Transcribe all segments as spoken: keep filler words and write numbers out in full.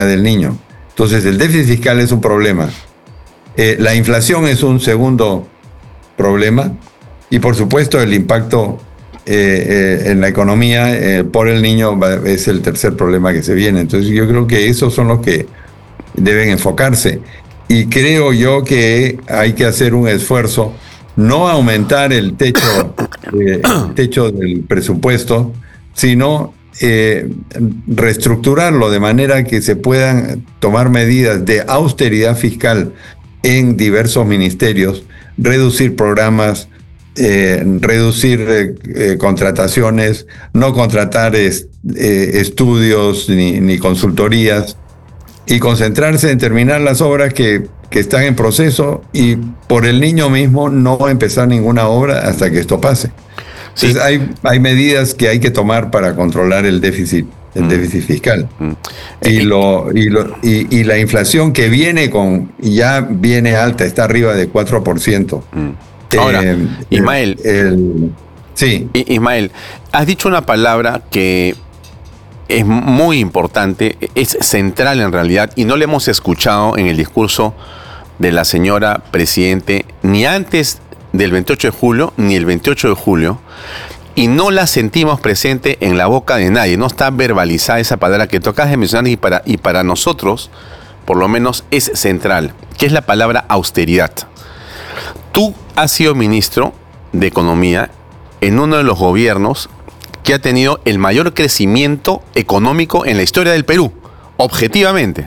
del niño. Entonces el déficit fiscal es un problema. Eh, la inflación es un segundo problema y por supuesto el impacto eh, eh, en la economía eh, por el niño va, es el tercer problema que se viene. Entonces yo creo que esos son los que deben enfocarse y creo yo que hay que hacer un esfuerzo, no aumentar el techo, eh, el techo del presupuesto, sino eh, reestructurarlo de manera que se puedan tomar medidas de austeridad fiscal en diversos ministerios, reducir programas, eh, reducir eh, eh, contrataciones, no contratar es, eh, estudios ni, ni consultorías y concentrarse en terminar las obras que, que están en proceso y por el niño mismo no empezar ninguna obra hasta que esto pase. Sí. Entonces hay, hay medidas que hay que tomar para controlar el déficit. El déficit fiscal. Mm. Y, lo, y, lo, y, y la inflación que viene con, ya viene alta, está arriba de cuatro por ciento. Mm. Ahora, eh, Ismael, el, el, sí. Ismael, has dicho una palabra que es muy importante, es central en realidad, y no la hemos escuchado en el discurso de la señora Presidente, ni antes del veintiocho de julio, ni el veintiocho de julio, y no la sentimos presente en la boca de nadie, no está verbalizada esa palabra que tú acabas de mencionar y para, y para nosotros, por lo menos, es central, que es la palabra austeridad. Tú has sido ministro de Economía en uno de los gobiernos que ha tenido el mayor crecimiento económico en la historia del Perú, objetivamente.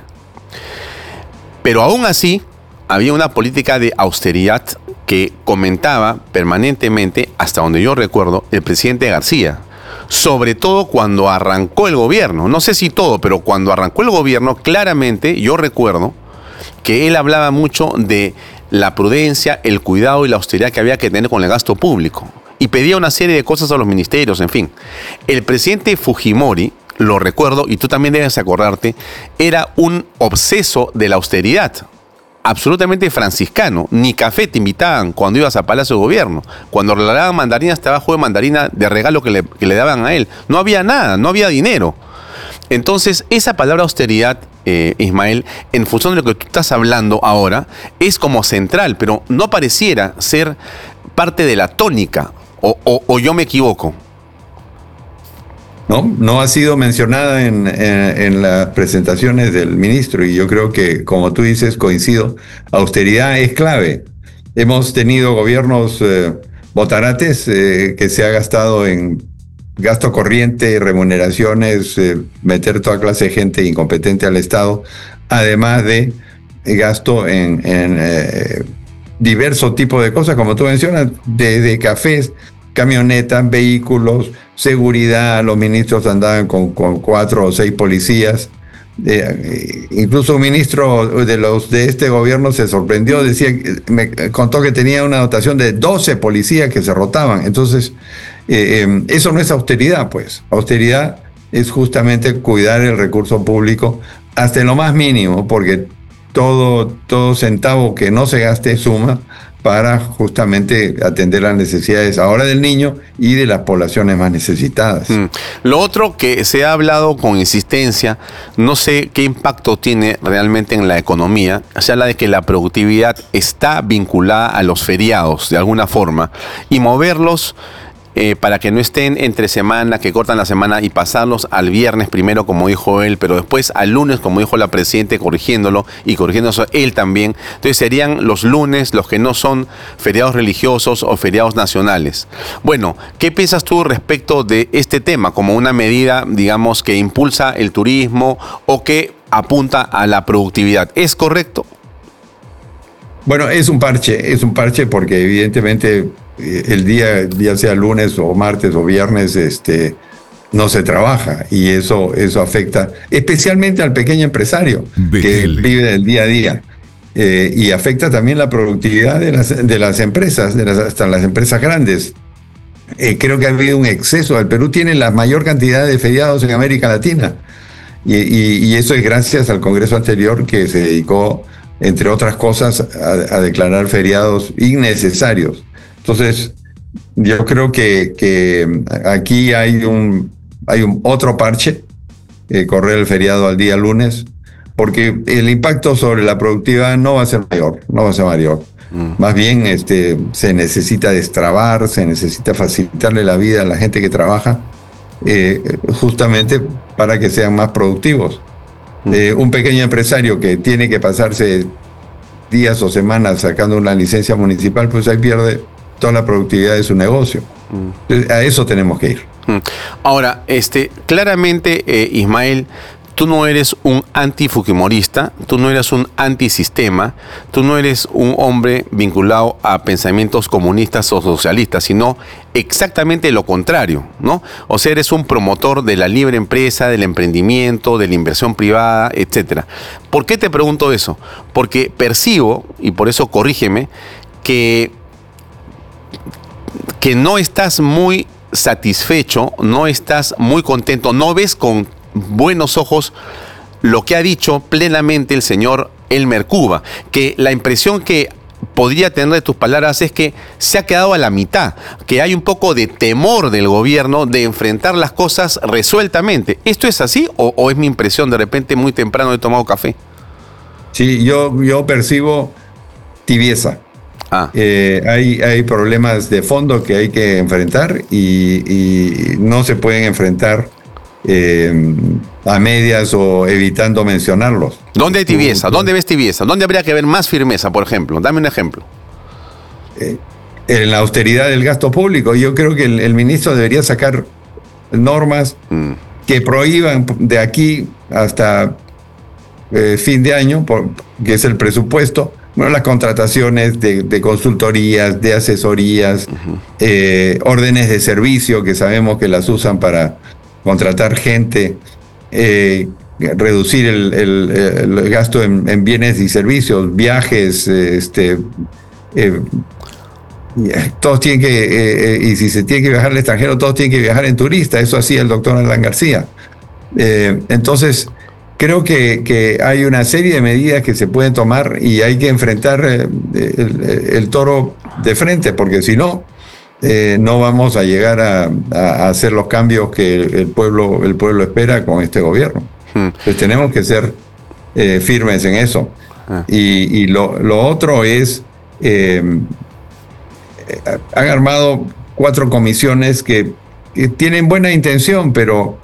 Pero aún así, había una política de austeridad que comentaba permanentemente, hasta donde yo recuerdo, el presidente García. Sobre todo cuando arrancó el gobierno. No sé si todo, pero cuando arrancó el gobierno, claramente yo recuerdo que él hablaba mucho de la prudencia, el cuidado y la austeridad que había que tener con el gasto público. Y pedía una serie de cosas a los ministerios, en fin. El presidente Fujimori, lo recuerdo, y tú también debes acordarte, era un obseso de la austeridad. Absolutamente franciscano. Ni café te invitaban cuando ibas a Palacio de Gobierno. Cuando regalaban mandarinas, te bajo de mandarina de regalo que le, que le daban a él. No había nada, no había dinero. Entonces, esa palabra austeridad, eh, Ismael, en función de lo que tú estás hablando ahora, es como central, pero no pareciera ser parte de la tónica. O, o, o yo me equivoco. No, no ha sido mencionada en, en, en las presentaciones del ministro y yo creo que, como tú dices, coincido, austeridad es clave. Hemos tenido gobiernos eh, botarates eh, que se ha gastado en gasto corriente, remuneraciones, eh, meter toda clase de gente incompetente al Estado, además de gasto en, en eh, diversos tipos de cosas, como tú mencionas, desde cafés, camionetas, vehículos, seguridad. Los ministros andaban con, con cuatro o seis policías. Eh, incluso un ministro de los de este gobierno se sorprendió, decía, me contó que tenía una dotación de doce policías que se rotaban. Entonces, eh, eh, eso no es austeridad, pues. Austeridad es justamente cuidar el recurso público hasta en lo más mínimo, porque todo, todo centavo que no se gaste suma para justamente atender las necesidades ahora del niño y de las poblaciones más necesitadas. Mm. Lo otro que se ha hablado con insistencia, no sé qué impacto tiene realmente en la economía, se habla de que la productividad está vinculada a los feriados de alguna forma y moverlos Eh, para que no estén entre semana, que cortan la semana y pasarlos al viernes primero, como dijo él, pero después al lunes, como dijo la Presidente, corrigiéndolo y corrigiéndose él también. Entonces serían los lunes los que no son feriados religiosos o feriados nacionales. Bueno, ¿qué piensas tú respecto de este tema como una medida, digamos, que impulsa el turismo o que apunta a la productividad? ¿Es correcto? Bueno, es un parche, es un parche porque evidentemente el día, ya sea lunes o martes o viernes, este, no se trabaja y eso, eso afecta especialmente al pequeño empresario que vive del día a día eh, y afecta también la productividad de las, de las empresas, de las, hasta las empresas grandes. Eh, creo que ha habido un exceso. El Perú tiene la mayor cantidad de feriados en América Latina y, y, y eso es gracias al Congreso anterior que se dedicó, entre otras cosas, a, a declarar feriados innecesarios. Entonces, yo creo que, que aquí hay un, hay un otro parche, eh, correr el feriado al día lunes, porque el impacto sobre la productividad no va a ser mayor, no va a ser mayor. Mm. Más bien este, se necesita destrabar, se necesita facilitarle la vida a la gente que trabaja, eh, justamente para que sean más productivos. Mm. Eh, un pequeño empresario que tiene que pasarse días o semanas sacando una licencia municipal, pues ahí pierde toda la productividad de su negocio. Mm. Entonces, a eso tenemos que ir. Mm. Ahora, este, claramente, eh, Ismael, tú no eres un antifujimorista, tú no eres un antisistema, tú no eres un hombre vinculado a pensamientos comunistas o socialistas, sino exactamente lo contrario, ¿no? O sea, eres un promotor de la libre empresa, del emprendimiento, de la inversión privada, etcétera. ¿Por qué te pregunto eso? Porque percibo, y por eso corrígeme, que, que no estás muy satisfecho, no estás muy contento, no ves con buenos ojos lo que ha dicho plenamente el señor Elmer Cuba, que la impresión que podría tener de tus palabras es que se ha quedado a la mitad, que hay un poco de temor del gobierno de enfrentar las cosas resueltamente. ¿Esto es así o, o es mi impresión? De repente muy temprano he tomado café. Sí, yo, yo percibo tibieza. Ah. Eh, hay, hay problemas de fondo que hay que enfrentar y, y no se pueden enfrentar Eh, a medias o evitando mencionarlos. ¿Dónde hay tibieza? ¿Dónde ves tibieza? ¿Dónde habría que ver más firmeza, por ejemplo? Dame un ejemplo. Eh, en la austeridad del gasto público. Yo creo que el, el ministro debería sacar normas mm. que prohíban de aquí hasta eh, fin de año, por, que es el presupuesto, bueno, las contrataciones de, de consultorías, de asesorías, uh-huh. eh, órdenes de servicio que sabemos que las usan para contratar gente, eh, reducir el, el, el gasto en, en bienes y servicios, viajes, este, eh, todos tienen que, eh, y si se tiene que viajar al extranjero, todos tienen que viajar en turista, eso hacía el doctor Alan García. Eh, entonces, creo que, que hay una serie de medidas que se pueden tomar y hay que enfrentar eh, el, el toro de frente, porque si no, Eh, no vamos a llegar a, a hacer los cambios que el, el pueblo el pueblo espera con este gobierno. Hmm. Entonces tenemos que ser eh, firmes en eso. Ah. Y, y lo, lo otro es, eh, han armado cuatro comisiones que, que tienen buena intención, pero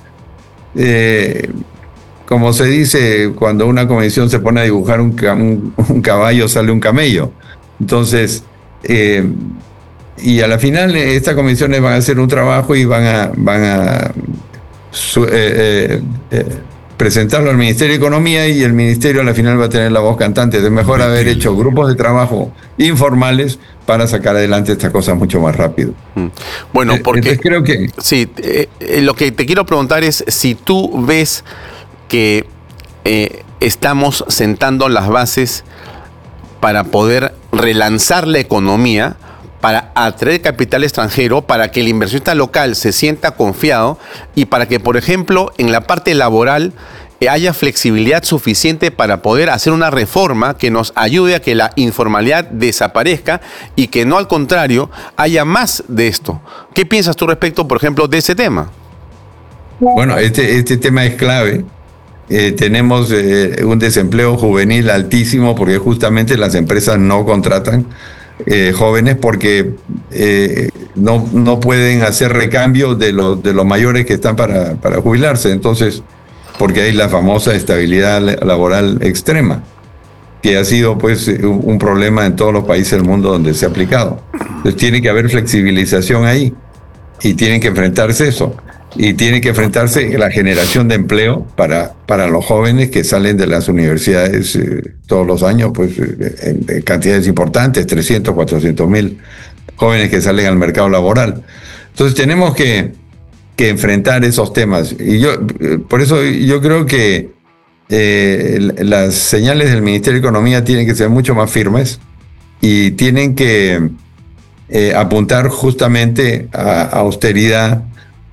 eh, como se dice, cuando una comisión se pone a dibujar un, un, un caballo, sale un camello. Entonces, eh, y a la final estas comisiones van a hacer un trabajo y van a, van a su, eh, eh, eh, presentarlo al Ministerio de Economía y el Ministerio a la final va a tener la voz cantante. Es mejor haber hecho grupos de trabajo informales para sacar adelante estas cosas mucho más rápido. Bueno, porque Entonces, creo que sí, eh, lo que te quiero preguntar es si tú ves que eh, estamos sentando las bases para poder relanzar la economía, para atraer capital extranjero, para que el inversionista local se sienta confiado y para que, por ejemplo, en la parte laboral eh, haya flexibilidad suficiente para poder hacer una reforma que nos ayude a que la informalidad desaparezca y que no, al contrario, haya más de esto. ¿Qué piensas tú respecto, por ejemplo, de ese tema? Bueno, este, este tema es clave. Eh, tenemos eh, un desempleo juvenil altísimo porque justamente las empresas no contratan Eh, jóvenes porque eh, no, no pueden hacer recambio de los, de los mayores que están para, para jubilarse. Entonces, porque hay la famosa estabilidad laboral extrema, que ha sido pues un, un problema en todos los países del mundo donde se ha aplicado. Entonces tiene que haber flexibilización ahí y tienen que enfrentarse eso. Y tiene que enfrentarse la generación de empleo para, para los jóvenes que salen de las universidades eh, todos los años, pues en, en cantidades importantes, trescientos, cuatrocientos mil jóvenes que salen al mercado laboral. Entonces tenemos que, que enfrentar esos temas. Y yo, por eso yo creo que eh, las señales del Ministerio de Economía tienen que ser mucho más firmes y tienen que eh, apuntar justamente a, a austeridad,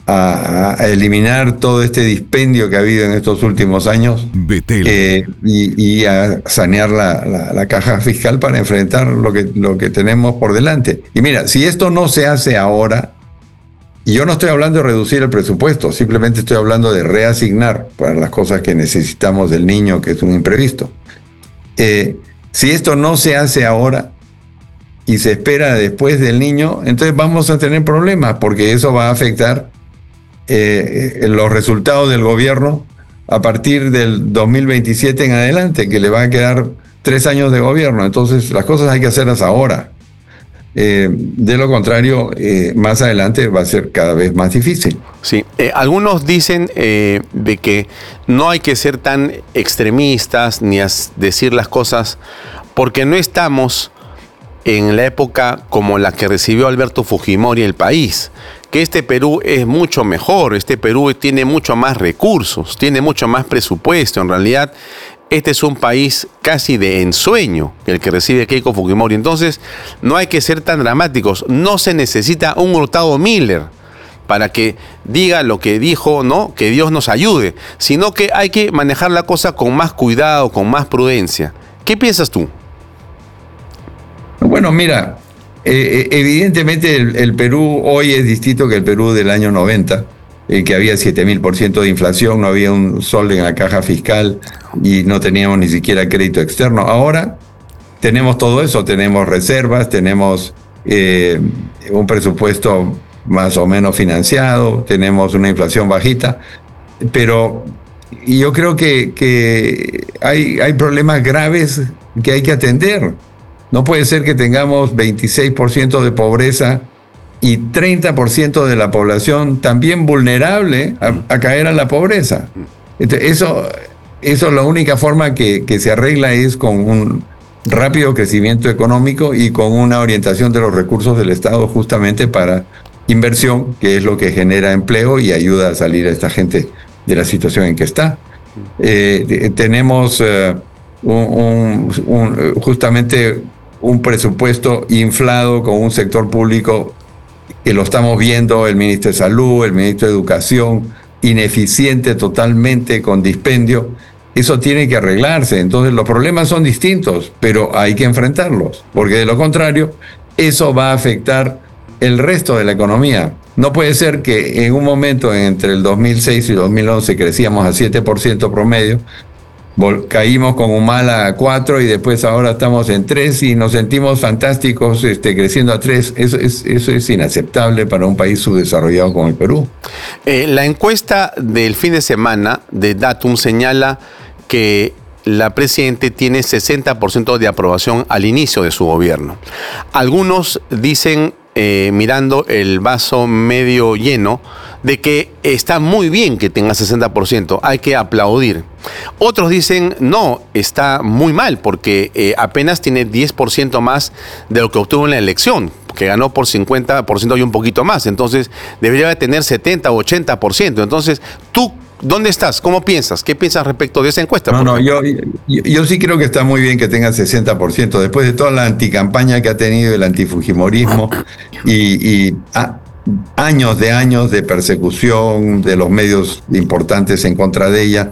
A, a eliminar todo este dispendio que ha habido en estos últimos años eh, y, y a sanear la, la, la caja fiscal para enfrentar lo que, lo que tenemos por delante. Y mira, si esto no se hace ahora Y yo no estoy hablando de reducir el presupuesto, simplemente estoy hablando de reasignar para las cosas que necesitamos del niño, que es un imprevisto. Eh, si esto no se hace ahora y se espera después del niño, entonces vamos a tener problemas, porque eso va a afectar eh, los resultados del gobierno a partir del dos mil veintisiete en adelante, que le van a quedar tres años de gobierno. Entonces las cosas hay que hacerlas ahora. Eh, de lo contrario, eh, más adelante va a ser cada vez más difícil. Sí, eh, algunos dicen eh, de que no hay que ser tan extremistas ni as- decir las cosas porque no estamos en la época como la que recibió Alberto Fujimori el país, que este Perú es mucho mejor, este Perú tiene mucho más recursos, tiene mucho más presupuesto. En realidad, este es un país casi de ensueño, el que recibe Keiko Fujimori. Entonces, no hay que ser tan dramáticos. No se necesita un Hurtado Miller para que diga lo que dijo, ¿no? Que Dios nos ayude, sino que hay que manejar la cosa con más cuidado, con más prudencia. ¿Qué piensas tú? Bueno, mira, eh, evidentemente el, el Perú hoy es distinto que el Perú del año noventa. En que había siete mil por ciento de inflación, no había un sol en la caja fiscal y no teníamos ni siquiera crédito externo. Ahora tenemos todo eso, tenemos reservas, tenemos eh, un presupuesto más o menos financiado, tenemos una inflación bajita, pero yo creo que, que hay, hay problemas graves que hay que atender. No puede ser que tengamos veintiséis por ciento de pobreza y treinta por ciento de la población también vulnerable a, a caer a la pobreza. Entonces, eso, eso la única forma que, que se arregla es con un rápido crecimiento económico y con una orientación de los recursos del Estado justamente para inversión, que es lo que genera empleo y ayuda a salir a esta gente de la situación en que está. Eh, tenemos eh, un, un, un, justamente un presupuesto inflado con un sector público que lo estamos viendo, el ministro de Salud, el ministro de Educación, ineficiente totalmente, con dispendio. Eso tiene que arreglarse. Entonces los problemas son distintos, pero hay que enfrentarlos, porque de lo contrario, eso va a afectar el resto de la economía. No puede ser que en un momento entre el dos mil seis y dos mil once crecíamos a siete por ciento promedio, caímos con Humala a cuatro y después ahora estamos en tres y nos sentimos fantásticos este, creciendo a tres. Eso es, eso es inaceptable para un país subdesarrollado como el Perú. Eh, la encuesta del fin de semana de Datum señala que la Presidente tiene sesenta por ciento de aprobación al inicio de su gobierno. Algunos dicen, eh, mirando el vaso medio lleno, de que está muy bien que tenga sesenta por ciento, hay que aplaudir. Otros dicen, no, está muy mal, porque eh, apenas tiene diez por ciento más de lo que obtuvo en la elección, que ganó por cincuenta por ciento y un poquito más. Entonces, debería de tener setenta o ochenta por ciento. Entonces, tú, ¿dónde estás? ¿Cómo piensas? ¿Qué piensas respecto de esa encuesta? No, no, yo, yo, yo sí creo que está muy bien que tenga sesenta por ciento, después de toda la anticampaña que ha tenido el antifujimorismo y... y ah, años de años de persecución de los medios importantes en contra de ella,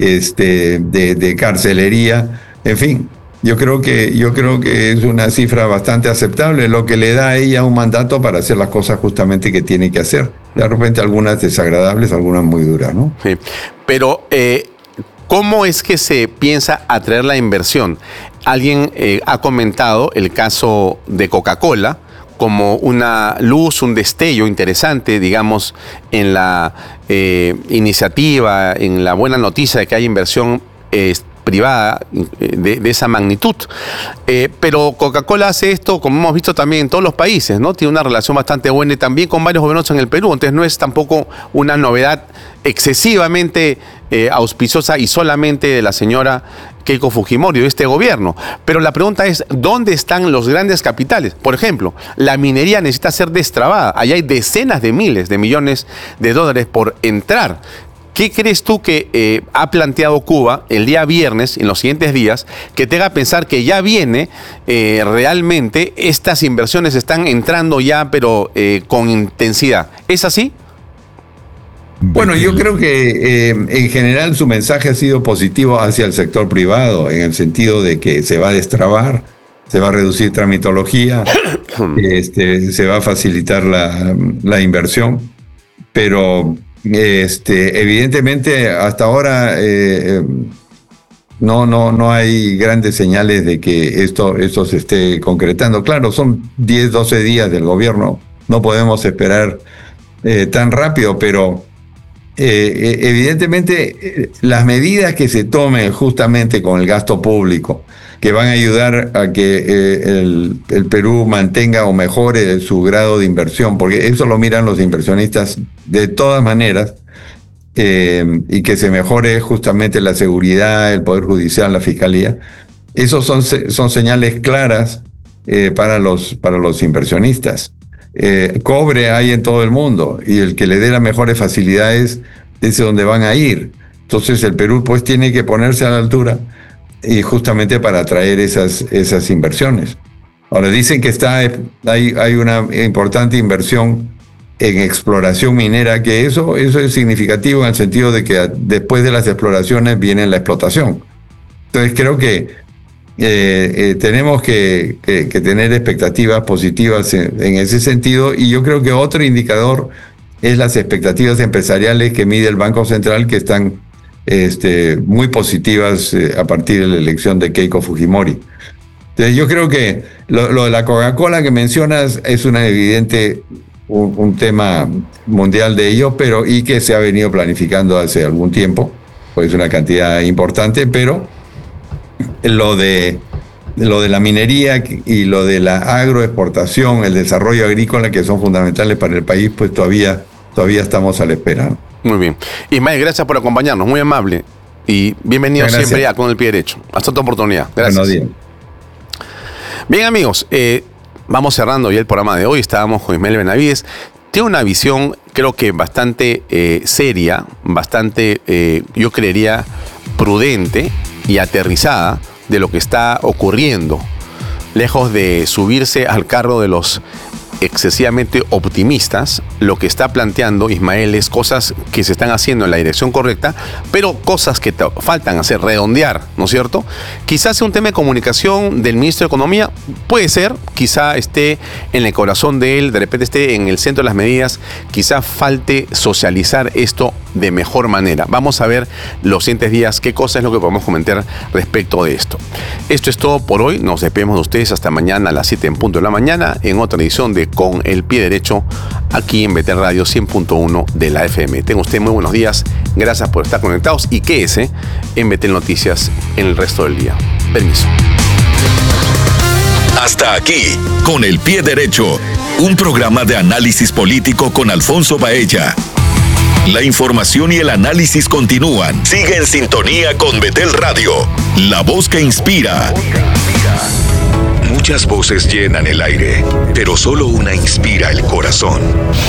este, de, de carcelería, en fin, yo creo que yo creo que es una cifra bastante aceptable, lo que le da a ella un mandato para hacer las cosas justamente que tiene que hacer. De repente algunas desagradables, algunas muy duras, ¿no? Sí, pero eh, ¿cómo es que se piensa atraer la inversión? Alguien eh, ha comentado el caso de Coca-Cola como una luz, un destello interesante, digamos, en la eh, iniciativa, en la buena noticia de que hay inversión eh, privada de, de esa magnitud. Eh, pero Coca-Cola hace esto, como hemos visto también en todos los países, ¿no? Tiene una relación bastante buena y también con varios gobiernos en el Perú, entonces no es tampoco una novedad excesivamente eh, auspiciosa y solamente de la señora Keiko Fujimori, de este gobierno. Pero la pregunta es, ¿dónde están los grandes capitales? Por ejemplo, la minería necesita ser destrabada. Allá hay decenas de miles de millones de dólares por entrar. ¿Qué crees tú que eh, ha planteado Cuba el día viernes, en los siguientes días, que te haga pensar que ya viene eh, realmente, estas inversiones están entrando ya, pero eh, con intensidad? ¿Es así? Bueno, yo creo que eh, en general su mensaje ha sido positivo hacia el sector privado, en el sentido de que se va a destrabar, se va a reducir tramitología, este, se va a facilitar la, la inversión. pero este, evidentemente hasta ahora eh, no, no, no hay grandes señales de que esto, esto se esté concretando. Claro, son diez, doce días del gobierno, no podemos esperar eh, tan rápido, pero eh, evidentemente eh, las medidas que se tomen justamente con el gasto público, que van a ayudar a que eh, el, el Perú mantenga o mejore su grado de inversión, porque eso lo miran los inversionistas de todas maneras, eh, y que se mejore justamente la seguridad, el Poder Judicial, la Fiscalía. Esos son, son señales claras eh, para, los, para los inversionistas. Eh, cobre hay en todo el mundo, y el que le dé las mejores facilidades es donde van a ir. Entonces el Perú pues tiene que ponerse a la altura, y justamente para atraer esas, esas inversiones. Ahora dicen que está, hay, hay una importante inversión en exploración minera, que eso, eso es significativo en el sentido de que después de las exploraciones viene la explotación. Entonces creo que eh, eh, tenemos que, que, que tener expectativas positivas en, en ese sentido, y yo creo que otro indicador es las expectativas empresariales que mide el Banco Central, que están Este, muy positivas eh, a partir de la elección de Keiko Fujimori. Entonces yo creo que lo, lo de la Coca-Cola que mencionas es una evidente un, un tema mundial de ello, pero y que se ha venido planificando hace algún tiempo, pues una cantidad importante, pero lo de lo de la minería y lo de la agroexportación, el desarrollo agrícola, que son fundamentales para el país, pues todavía, todavía estamos a la espera, ¿no? Muy bien. Ismael, gracias por acompañarnos, muy amable. Y bienvenido gracias. Siempre a Con el Pie Derecho. Hasta otra oportunidad. Gracias. Buenos días. Bien, amigos, eh, vamos cerrando ya el programa de hoy. Estábamos con Ismael Benavides. Tiene una visión, creo que bastante eh, seria, bastante, eh, yo creería, prudente y aterrizada de lo que está ocurriendo. Lejos de subirse al carro de los excesivamente optimistas, lo que está planteando Ismael es cosas que se están haciendo en la dirección correcta, pero cosas que te faltan hacer, redondear, ¿no es cierto? Quizás sea un tema de comunicación del ministro de Economía, puede ser, quizá esté en el corazón de él, de repente esté en el centro de las medidas, quizá falte socializar esto de mejor manera. Vamos a ver los siguientes días qué cosa es lo que podemos comentar respecto de esto. Esto es todo por hoy, nos despedimos de ustedes hasta mañana a las siete en punto de la mañana, en otra edición de Con el Pie Derecho, aquí en Betel Radio cien punto uno de la F M. Tengan ustedes muy buenos días, gracias por estar conectados y quédese en Betel Noticias en el resto del día. Permiso. Hasta aquí, Con el Pie Derecho, un programa de análisis político con Alfonso Baella. La información y el análisis continúan. Sigue en sintonía con Betel Radio, la voz que inspira. Muchas voces llenan el aire, pero solo una inspira el corazón.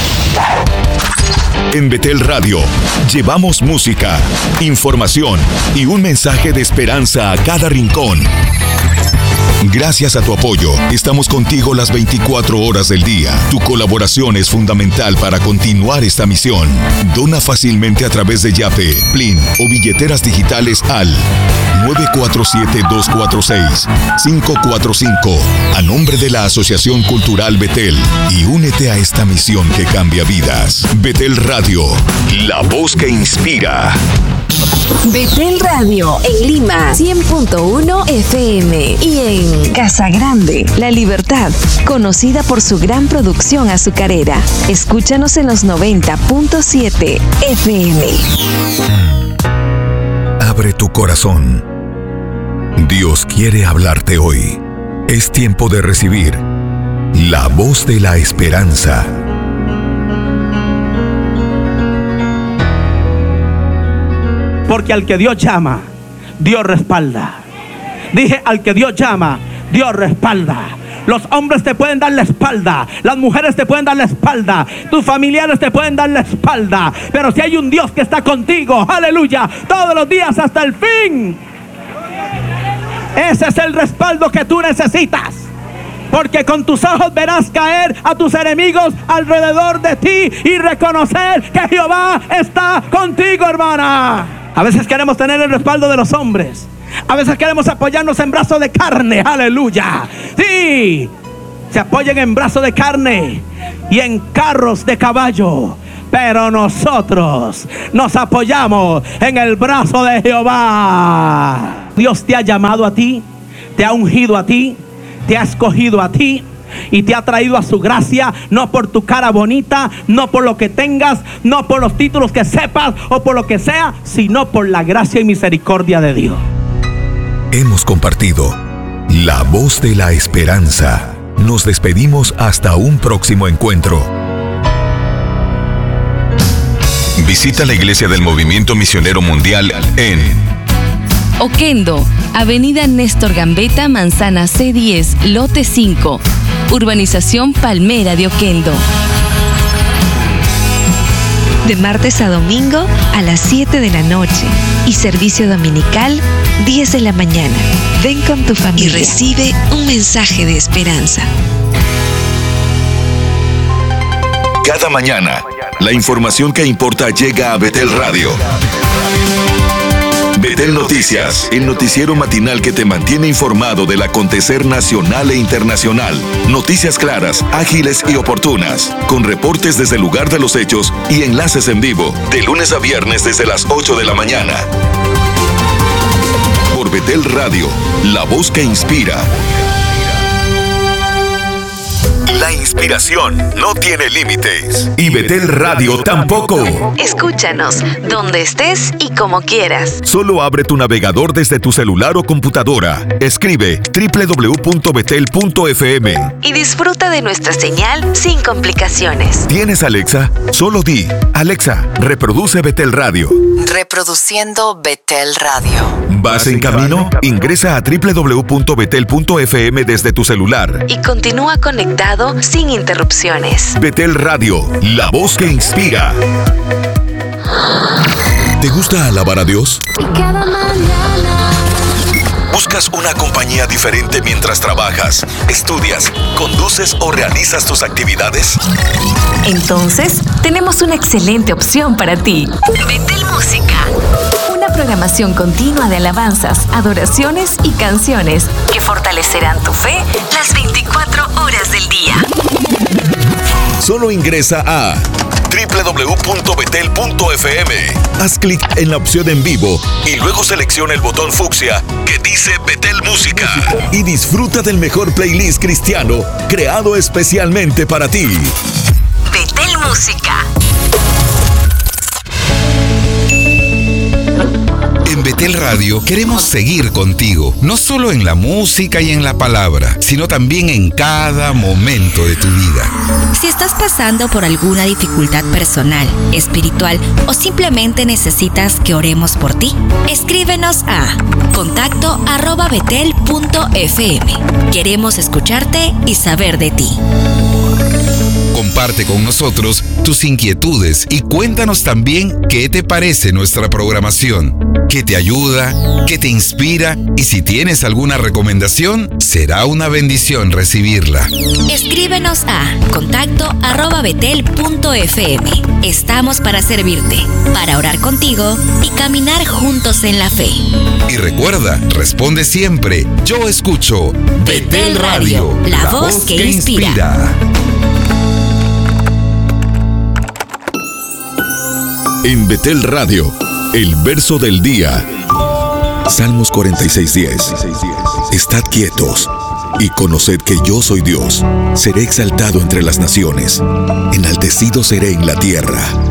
En Betel Radio, llevamos música, información y un mensaje de esperanza a cada rincón. Gracias a tu apoyo, estamos contigo las veinticuatro horas del día. Tu colaboración es fundamental para continuar esta misión. Dona fácilmente a través de Yape, Plin o billeteras digitales al nueve cuatro siete, dos cuatro seis, cinco cuatro cinco a nombre de la Asociación Cultural Betel, y únete a esta misión que cambia vidas. Betel Radio, la voz que inspira. Betel Radio en Lima cien punto uno F M y en Casa Grande, La Libertad, conocida por su gran producción azucarera. Escúchanos en los noventa punto siete F M. Abre tu corazón. Dios quiere hablarte hoy. Es tiempo de recibir la voz de la esperanza. Porque al que Dios llama, Dios respalda. Dije, al que Dios llama, Dios respalda. Los hombres te pueden dar la espalda, las mujeres te pueden dar la espalda, tus familiares te pueden dar la espalda, pero si hay un Dios que está contigo, aleluya, todos los días hasta el fin, ese es el respaldo que tú necesitas. Porque con tus ojos verás caer a tus enemigos alrededor de ti y reconocer que Jehová está contigo, hermana. A veces queremos tener el respaldo de los hombres. A veces queremos apoyarnos en brazos de carne. Aleluya. Sí, se apoyan en brazos de carne y en carros de caballo. pero nosotros nos apoyamos en el brazo de Jehová. Dios te ha llamado a ti, te ha ungido a ti, te ha escogido a ti y te ha traído a su gracia, no por tu cara bonita, no por lo que tengas, no por los títulos que sepas o por lo que sea, sino por la gracia y misericordia de Dios. Hemos compartido La Voz de la Esperanza. Nos despedimos hasta un próximo encuentro. Visita la Iglesia del Movimiento Misionero Mundial en Oquendo, Avenida Néstor Gambetta, Manzana C diez, Lote cinco, Urbanización Palmera de Oquendo. De martes a domingo a las siete de la noche y servicio dominical diez de la mañana. Ven con tu familia y recibe un mensaje de esperanza. Cada mañana, la información que importa llega a Betel Radio. Betel Noticias, el noticiero matinal que te mantiene informado del acontecer nacional e internacional. Noticias claras, ágiles y oportunas, con reportes desde el lugar de los hechos y enlaces en vivo, de lunes a viernes desde las ocho de la mañana. Por Betel Radio, la voz que inspira. La inspiración no tiene límites. Y Betel Radio tampoco. Escúchanos donde estés y como quieras. Solo abre tu navegador desde tu celular o computadora. Escribe doble u doble u doble u punto betel punto efe eme. Y disfruta de nuestra señal sin complicaciones. ¿Tienes Alexa? Solo di, Alexa, reproduce Betel Radio. Reproduciendo Betel Radio. ¿Vas en camino? Ingresa a doble u doble u doble u punto betel punto efe eme desde tu celular. Y continúa conectado sin interrupciones. Betel Radio, la voz que inspira. ¿Te gusta alabar a Dios? Y cada mañana ¿Buscas una compañía diferente mientras trabajas, estudias, conduces o realizas tus actividades? Entonces, tenemos una excelente opción para ti. Betel Música. Una programación continua de alabanzas, adoraciones y canciones que fortalecerán tu fe las veinticuatro horas del día. Solo ingresa a doble u doble u doble u punto betel punto efe eme. Haz clic en la opción en vivo y luego selecciona el botón fucsia que dice Betel Música y disfruta del mejor playlist cristiano creado especialmente para ti. Betel Música. En Betel Radio queremos seguir contigo, no solo en la música y en la palabra, sino también en cada momento de tu vida. Si estás pasando por alguna dificultad personal, espiritual o simplemente necesitas que oremos por ti, escríbenos a contacto arroba betel punto efe eme. Queremos escucharte y saber de ti. Comparte con nosotros tus inquietudes y cuéntanos también qué te parece nuestra programación, qué te ayuda, qué te inspira y si tienes alguna recomendación, será una bendición recibirla. Escríbenos a contacto arroba betel punto efe eme. Estamos para servirte, para orar contigo y caminar juntos en la fe. Y recuerda, responde siempre, yo escucho Betel Radio, la, la voz que, que inspira. inspira. En Betel Radio, el verso del día. Salmos cuarenta y seis diez. Estad quietos y conoced que yo soy Dios. Seré exaltado entre las naciones, enaltecido seré en la tierra.